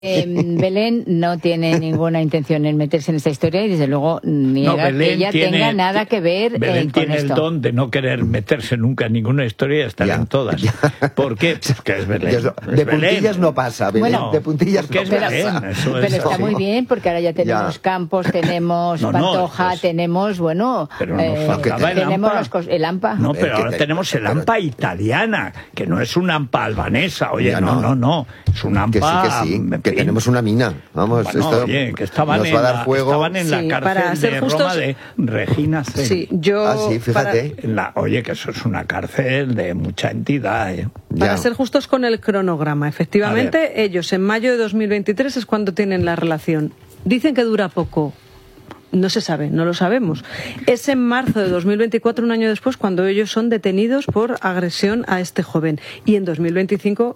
Belén no tiene ninguna intención en meterse en esta historia y desde luego niega que ella tenga nada que ver Belén con tiene esto. el don de no querer meterse nunca en ninguna historia y estar en todas. ¿Por qué? Porque es Belén. De puntillas no pasa, Belén. Bueno, de puntillas no es Belén, pasa. eso Pero es está así. muy bien porque ahora ya tenemos Campos, tenemos Pantoja, pues, tenemos, bueno, pero nos faltaba tenemos el AMPA. No, pero ahora tenemos el AMPA italiana, que no es un AMPA albanesa. Oye, no. Es un AMPA... Que sí, que tenemos una mina. Vamos, bueno, esto oye, que estaban nos va a dar juego. Estaban en la cárcel de Roma de Regina Coeli. Sí, yo... sí, fíjate. Oye, que eso es una cárcel de mucha entidad. Para ser justos con el cronograma, efectivamente, ellos en mayo de 2023 es cuando tienen la relación. Dicen que dura poco. No se sabe, no lo sabemos. Es en marzo de 2024, un año después, cuando ellos son detenidos por agresión a este joven. Y en 2025,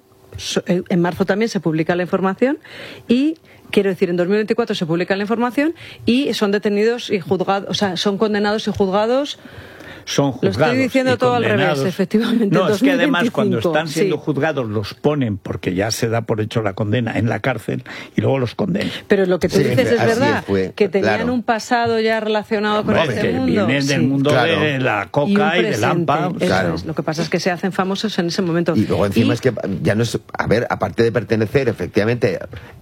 en marzo también se publica la información y... Quiero decir, en 2024 se publica la información y son detenidos y juzgados, o sea, son condenados y juzgados. Son juzgados. Lo estoy diciendo todo al revés, efectivamente. No, es que además cuando están siendo sí. juzgados los ponen, porque ya se da por hecho la condena, en la cárcel y luego los condenan. Pero lo que tú dices es verdad, que tenían claro. un pasado ya relacionado con este mundo. Vienen del mundo de la coca y del AMPA. Claro. Lo que pasa es que se hacen famosos en ese momento. Y luego encima es que ya no es... A ver, aparte de pertenecer, efectivamente,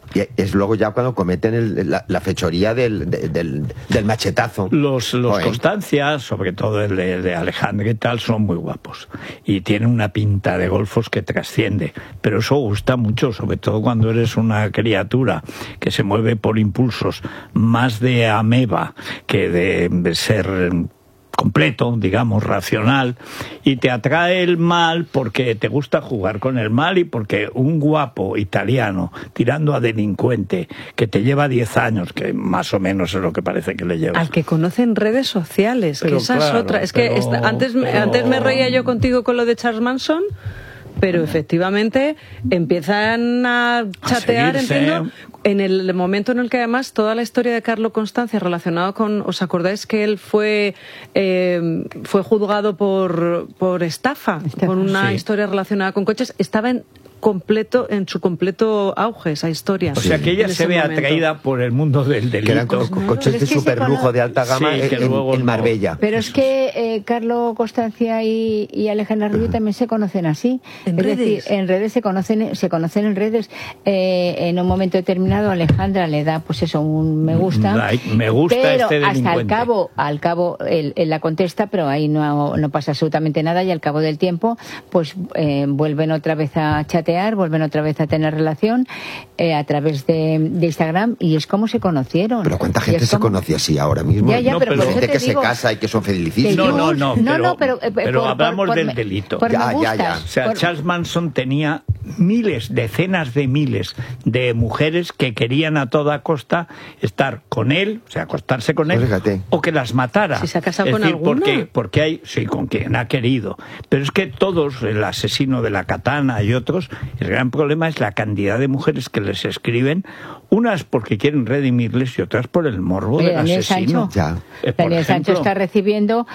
es luego ya cuando cometen la fechoría del machetazo. Los Constancia, sobre todo el de Alejandra y tal, son muy guapos y tienen una pinta de golfos que trasciende, pero eso gusta mucho, sobre todo cuando eres una criatura que se mueve por impulsos más de ameba que de ser completo, digamos, racional, y te atrae el mal porque te gusta jugar con el mal y porque un guapo italiano tirando a delincuente que te lleva 10 años, que más o menos es lo que parece que le lleva. Al que conocen redes sociales, pero que esa claro, es otra. Es que antes me reía yo contigo con lo de Charles Manson, pero efectivamente empiezan a chatear, entiendo, en el momento en el que además toda la historia de Carlo Constancia relacionada con, ¿os acordáis que él fue juzgado por estafa, con una historia relacionada con coches? Estaba en su completo auge esa historia. O sea que ella se ve atraída por el mundo del delito. Que eran coches de superlujo de alta gama en Marbella. Pero es que Carlo Constancia y Alejandra Rubio también se conocen así. ¿En es redes? decir, en redes se conocen en redes. En un momento determinado Alejandra le da pues eso, un me gusta. Me gusta pero este delincuente. hasta al cabo él la contesta, pero ahí no pasa absolutamente nada y al cabo del tiempo pues vuelven otra vez a chatear, vuelven otra vez a tener relación a través de Instagram y es como se conocieron. Pero ¿cuánta gente se conoce así ahora mismo? Ya, pero gente que se casa y que son felicísimos. No, pero hablamos del delito. Ya. O sea, Charles Manson tenía decenas de miles de mujeres que querían a toda costa estar con él, o sea, acostarse con él, o que las matara. ¿Si se ha casado con alguna? Porque hay, sí, con quien ha querido. Pero es que todos, el asesino de la katana y otros, el gran problema es la cantidad de mujeres que les escriben, unas porque quieren redimirles y otras por el morbo del asesino. Daniel Sancho está recibiendo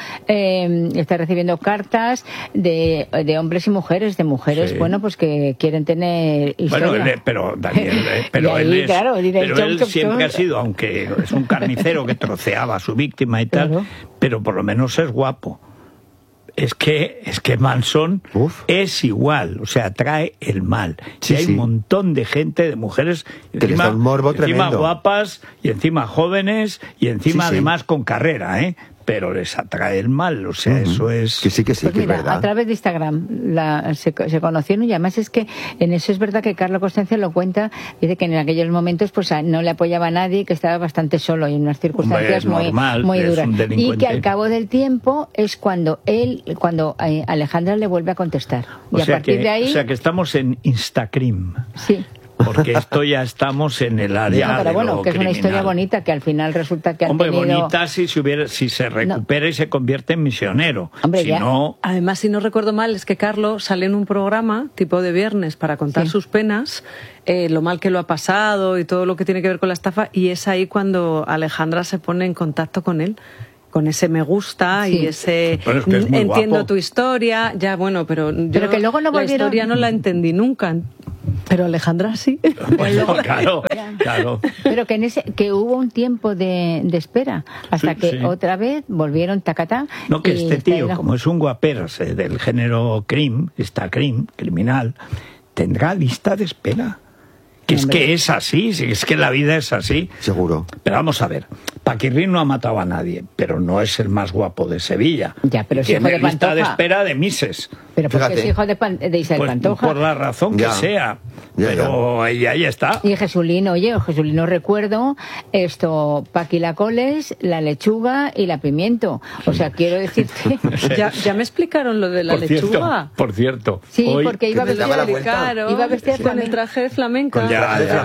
cartas de hombres y mujeres, de mujeres, bueno, pues que quieren tener historia. Bueno, pero Daniel, él siempre ha sido, aunque es un carnicero que troceaba a su víctima y tal, pero por lo menos es guapo. Es que Manson es igual, o sea, trae el mal. Y hay un montón de gente, de mujeres, encima guapas, y encima jóvenes, y encima además con carrera, pero les atrae el mal, o sea, eso es... Que sí, pues que mira, es verdad. A través de Instagram se conocieron y además es que en eso es verdad que Carlo Constancia lo cuenta, dice que en aquellos momentos pues no le apoyaba a nadie, que estaba bastante solo y en unas circunstancias muy duras. Y que al cabo del tiempo es cuando Alejandra le vuelve a contestar. Y a partir de ahí... O sea que estamos en Instagram. Sí. Porque esto ya estamos en el área pero bueno, que es criminal. una historia bonita, que al final resulta que han tenido... bonita si se recupera y se convierte en misionero. Además, si no recuerdo mal, es que Carlos sale en un programa tipo de viernes para contar sus penas, lo mal que lo ha pasado y todo lo que tiene que ver con la estafa, y es ahí cuando Alejandra se pone en contacto con él, con ese me gusta y ese entiendo tu historia, pero yo que luego no la historia no la entendí nunca. Pero Alejandra sí. Bueno, claro. Pero que hubo un tiempo de espera, hasta que otra vez volvieron tacatá. No, que este tío, como es un guaperas del género criminal, tendrá lista de espera. Que es que es así, es que la vida es así. Seguro. Pero vamos a ver, Paquirrín no ha matado a nadie, pero no es el más guapo de Sevilla. Ya, pero es hijo tiene de Pantoja. lista de espera de Mises. Pero porque es hijo de Isabel Pantoja. Por la razón que sea. Pero ahí está. Y Jesulín, Jesulín, recuerdo Paqui la coles, la lechuga y la pimiento. O sea, quiero decirte... ya me explicaron lo de la lechuga. Por cierto. Sí, hoy, porque iba vestida con el traje de flamenco. Y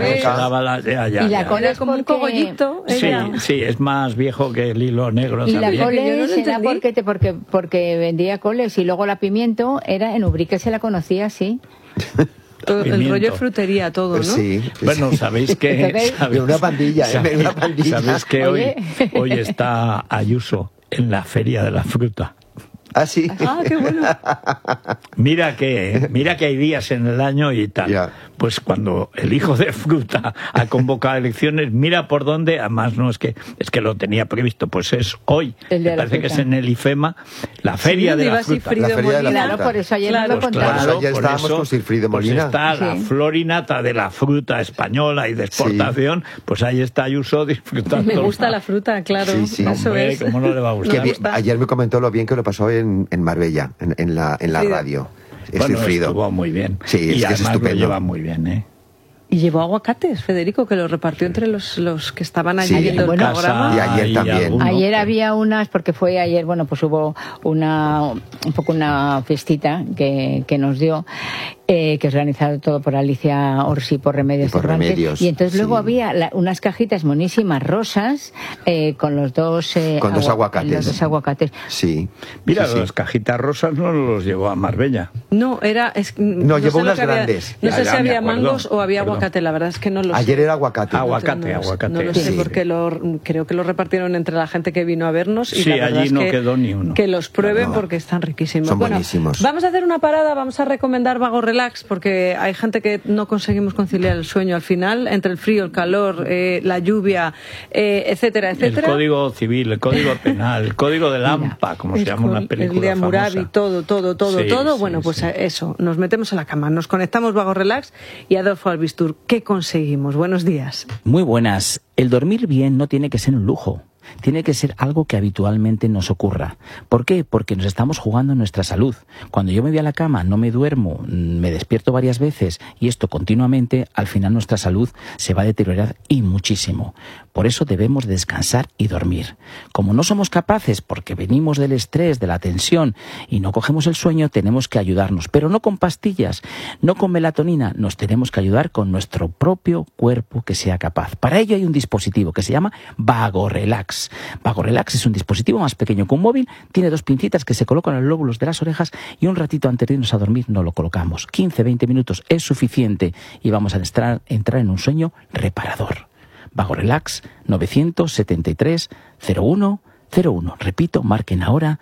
la coles como un cogollito. Sí, es más viejo que el hilo negro. Y también. La coles era porque vendía coles, y luego la pimiento era en Ubrique, se la conocía así. El rollo frutería, todo, ¿no? Sí. Bueno, sabéis que... Una pandilla, Sabéis que hoy está Ayuso en la Feria de la Fruta. Ah, sí. Ah, qué bueno. Mira que hay días en el año y tal. Yeah. Pues cuando el hijo de Fruta ha convocado elecciones, mira por dónde, además no es que lo tenía previsto, pues es hoy. Me parece que es en el IFEMA, la Feria de la Fruta. La Feria de la Fruta. Claro, por eso ayer no lo contaba. Por eso ayer estábamos con Silfrido Molina. Pues está la florinata de la fruta española y de exportación, pues ahí está Ayuso disfrutando. Me gusta la fruta, claro. Sí. Eso hombre, ¿cómo no le va a gustar? Ayer me comentó lo bien que lo pasó en Marbella, en la radio. Bueno, estuvo muy bien. Sí, y es además estupendo. lo lleva muy bien, ¿eh? Y llevó aguacates, Federico, que los repartió entre los que estaban allí viendo el programa. Y ayer también. Ayer había unas, porque fue ayer, pues hubo un poco una fiestita que nos dio, que es organizado todo por Alicia Orsi, por Remedios Cervantes. Y entonces luego había unas cajitas monísimas rosas con los dos aguacates. Los dos aguacates. Sí. Mira, las cajitas rosas no los llevó a Marbella. No, no llevó unas grandes. No sé si había mangos o había aguacate, la verdad es que no lo sé. Ayer era aguacate. Aguacate. No lo sé, porque creo que lo repartieron entre la gente que vino a vernos. Y sí, la verdad allí es no quedó ni uno. Que los prueben porque están riquísimos. Son buenísimos. Vamos a hacer una parada, vamos a recomendar Vago Relax, porque hay gente que no conseguimos conciliar el sueño al final, entre el frío, el calor, la lluvia, etcétera, etcétera. El Código Civil, el Código Penal, el Código de Lampa, como se llama una película el de Hammurabi, famosa. todo. Bueno, pues eso, nos metemos a la cama, nos conectamos Vago Relax y Adolfo Albistur. ¿Qué conseguimos? Buenos días. Muy buenas. El dormir bien no tiene que ser un lujo. Tiene que ser algo que habitualmente nos ocurra. ¿Por qué? Porque nos estamos jugando nuestra salud. Cuando yo me voy a la cama, no me duermo, me despierto varias veces y esto continuamente, al final nuestra salud se va a deteriorar y muchísimo. Por eso debemos descansar y dormir. Como no somos capaces, porque venimos del estrés, de la tensión y no cogemos el sueño, tenemos que ayudarnos. Pero no con pastillas, no con melatonina, nos tenemos que ayudar con nuestro propio cuerpo que sea capaz. Para ello hay un dispositivo que se llama Vago Relax. Vago Relax es un dispositivo más pequeño que un móvil, tiene 2 pincitas que se colocan en los lóbulos de las orejas y un ratito antes de irnos a dormir nos lo colocamos. 15-20 minutos es suficiente y vamos a entrar en un sueño reparador. Vago Relax 973 01 01. Repito, marquen ahora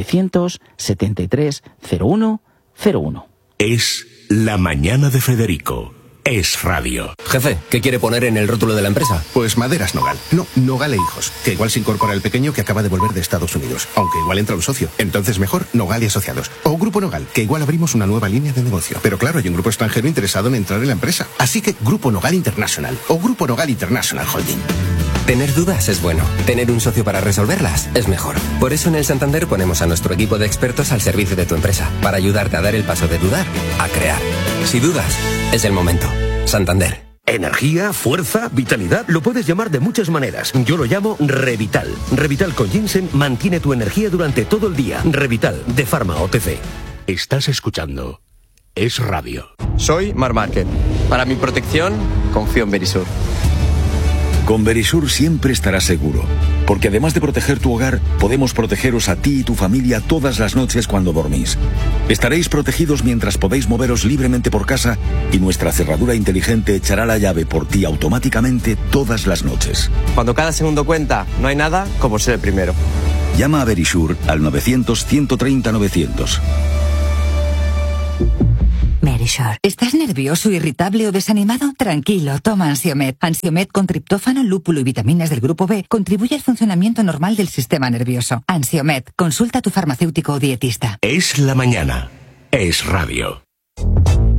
973 01 01. Es la mañana de Federico. Es radio. Jefe, ¿qué quiere poner en el rótulo de la empresa? Pues Maderas Nogal. No, Nogal e Hijos. Que igual se incorpora el pequeño que acaba de volver de Estados Unidos. Aunque igual entra un socio. Entonces mejor Nogal y Asociados. O Grupo Nogal, que igual abrimos una nueva línea de negocio. Pero claro, hay un grupo extranjero interesado en entrar en la empresa. Así que Grupo Nogal International. O Grupo Nogal International Holding. Tener dudas es bueno. Tener un socio para resolverlas es mejor. Por eso en el Santander ponemos a nuestro equipo de expertos al servicio de tu empresa. Para ayudarte a dar el paso de dudar a crear. Si dudas, es el momento. Santander. Energía, fuerza, vitalidad, lo puedes llamar de muchas maneras. Yo lo llamo Revital. Revital con ginseng mantiene tu energía durante todo el día. Revital, de Pharma OTC. Estás escuchando Es Radio. Soy Mar Márquez. Para mi protección, confío en Verisur. Con Verisur siempre estarás seguro, porque además de proteger tu hogar, podemos protegeros a ti y tu familia todas las noches cuando dormís. Estaréis protegidos mientras podéis moveros libremente por casa y nuestra cerradura inteligente echará la llave por ti automáticamente todas las noches. Cuando cada segundo cuenta, no hay nada como ser el primero. Llama a Verisur al 900 130 900. Merisure. ¿Estás nervioso, irritable o desanimado? Tranquilo, toma Ansiomed. Ansiomed con triptófano, lúpulo y vitaminas del grupo B contribuye al funcionamiento normal del sistema nervioso. Ansiomed, consulta a tu farmacéutico o dietista. Es la mañana. Es radio.